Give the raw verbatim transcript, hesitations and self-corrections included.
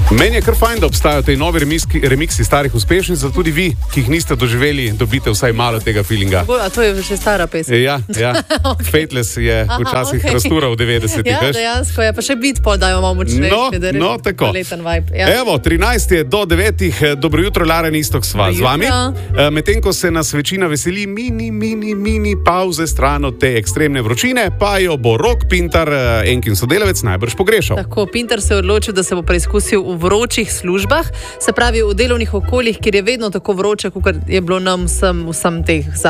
Meni je kar fajn, da obstajajo te nove remixi, remixi starih uspešnic, zato tudi vi, ki jih niste doživeli, dobite vsaj malo tega feelinga. A to je že stara pesem? Ja, ja. Okay. Fateless je Aha, včasih okay. rastura v devetdesetih. Ja, dejansko je, pa še beat pol dajo malo močnejši. No, da no, tako. Ja. Evo, trinajst je do devetih, dobro jutro, Laren Istok sva z vami. Medtem, ko se nas večina veseli mini, mini, mini pauze stran od te ekstremne vročine, pa jo bo Rok Pintar, Enkin sodelavec, najbrž pogrešal. Tako, Pintar se je odločil, da se bo preizkusil v vročih službah, se pravi v delovnih okoljih, kjer je vedno tako vroče, kot je bilo nam vsem, vsem teh